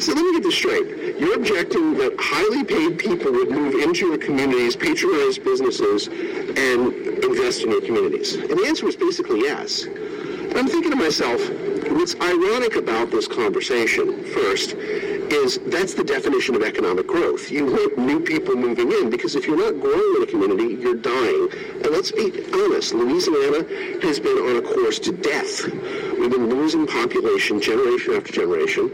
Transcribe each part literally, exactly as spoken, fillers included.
So let me get this straight. You're objecting that highly paid people would move into your communities, patronize businesses, and invest in your communities. And the answer was basically yes. And I'm thinking to myself, what's ironic about this conversation, first, is that's the definition of economic growth. You want new people moving in, because if you're not growing in a community, you're dying. And let's be honest, Louisiana has been on a course to death. We've been losing population generation after generation,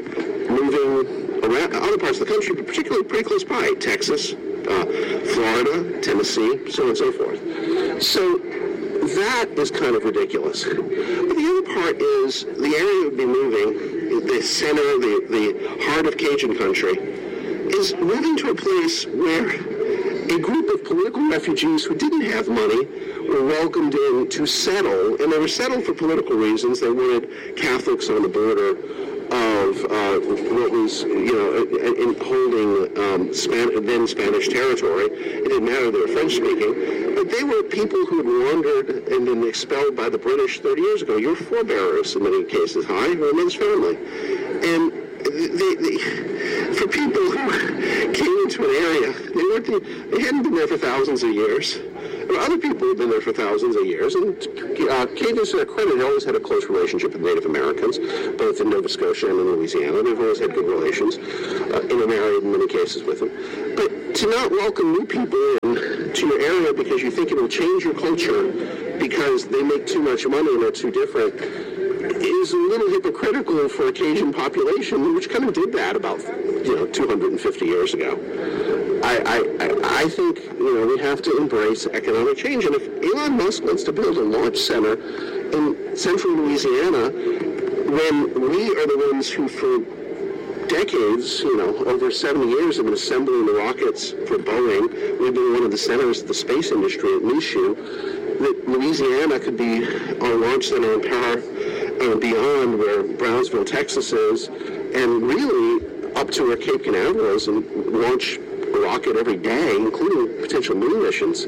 moving around other parts of the country, but particularly pretty close by, Texas, uh, Florida, Tennessee, so on and so forth. So that is kind of ridiculous. But the other part is the area would be moving, the center, the, the heart of Cajun country, is moving to a place where a group of political refugees who didn't have money were welcomed in to settle, and they were settled for political reasons. They wanted Catholics on the border of uh, what was, you know, in holding um, Span- then Spanish territory. It didn't matter they were French-speaking, but they were people who had wandered and been expelled by the British thirty years ago. Your forebears, in many cases, hi, your men's family. And they, they, for people who came into an area, they, weren't, they hadn't been there for thousands of years. Well, other people have been there for thousands of years, and uh, Cajuns, to their credit, always had a close relationship with Native Americans, both in Nova Scotia and in Louisiana. They've always had good relations, uh, intermarried in many cases with them. But to not welcome new people in to your area because you think it will change your culture because they make too much money and are too different is a little hypocritical for a Cajun population, which kind of did that about, you know, two hundred fifty years ago. I, I, I think, you know, we have to embrace economic change. And if Elon Musk wants to build a launch center in central Louisiana, when we are the ones who, for decades, you know, over seventy years, have been assembling the rockets for Boeing, we've been one of the centers of the space industry at Michoud, that Louisiana could be our launch center in power uh, beyond where Brownsville, Texas is, and really up to where Cape Canaveral is, and launch a rocket every day, including potential moon missions.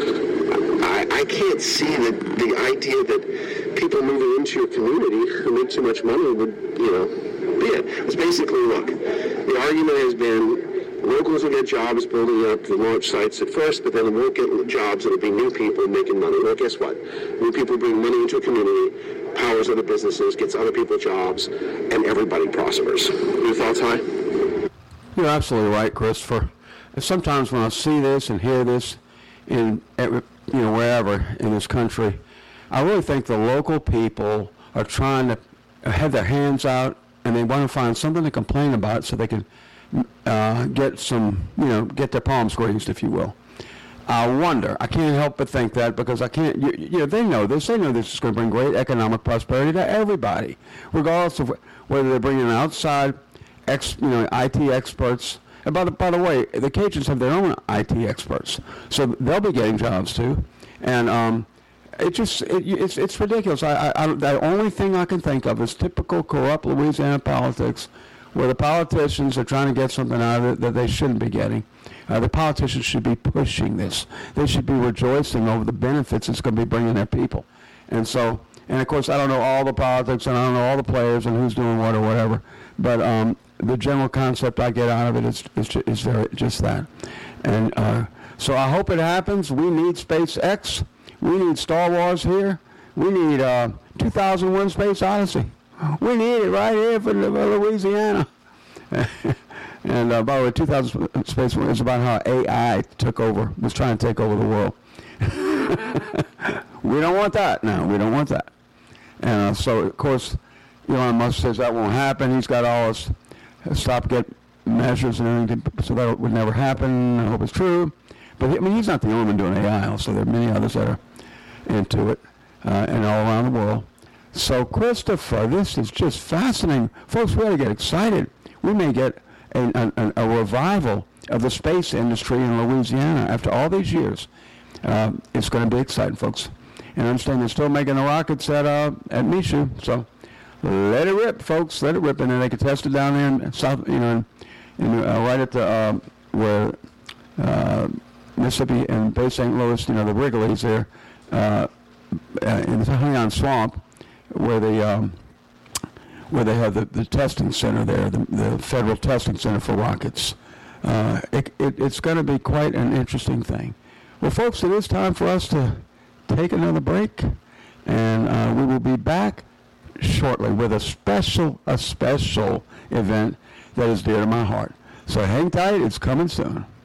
I, I can't see that the idea that people moving into your community who make too much money would, you know, be it. It's basically, look, the argument has been locals will get jobs building up the launch sites at first, but then won't get jobs. It'll be new people making money. Well, guess what? New people bring money into a community, powers other businesses, gets other people jobs, and everybody prospers. Your thoughts, Hy? You're absolutely right, Christopher. And sometimes when I see this and hear this in, you know, wherever in this country, I really think the local people are trying to have their hands out and they want to find something to complain about so they can uh, get some, you know, get their palms grazed, if you will. I wonder, I can't help but think that because I can't, you, you know, they know this, they know this is going to bring great economic prosperity to everybody, regardless of whether they're bringing outside, ex, you know, I T experts. And by the, by the way, the Cajuns have their own I T experts, so they'll be getting jobs too. And um, it just, it, it's it's ridiculous. I, I, I, the only thing I can think of is typical corrupt Louisiana politics, where the politicians are trying to get something out of it that they shouldn't be getting. Uh, the politicians should be pushing this. They should be rejoicing over the benefits it's going to be bringing their people. And so, and of course, I don't know all the politics, and I don't know all the players and who's doing what or whatever, but um, the general concept I get out of it is is, is very, just that. And uh, so I hope it happens. We need SpaceX. We need Star Wars here. We need uh, two thousand one Space Odyssey. We need it right here for Louisiana. And uh, by the way, two thousand Space One is about how A I took over, was trying to take over the world. We don't want that. No, we don't want that. And uh, so, of course, Elon Musk says that won't happen. He's got all his stopgap measures and everything, so that would never happen. I hope it's true. But I mean, he's not the only one doing A I. Also, there are many others that are into it, uh, and all around the world. So, Christopher, this is just fascinating. Folks, we ought to get excited. We may get a, a, a revival of the space industry in Louisiana after all these years. Uh, it's going to be exciting, folks. And I understand they're still making the rockets at uh, at Michoud, so let it rip, folks. Let it rip, and then they can test it down there in South, you know, in, in, uh, right at the uh, where uh, Mississippi and Bay Saint Louis, you know, the Wrigley's there uh, in the Huyon Swamp, where the um, where they have the, the testing center there, the, the federal testing center for rockets. Uh, it, it, it's going to be quite an interesting thing. Well, folks, it is time for us to take another break, and uh, we will be back shortly with a special, a special event that is dear to my heart. So hang tight, it's coming soon.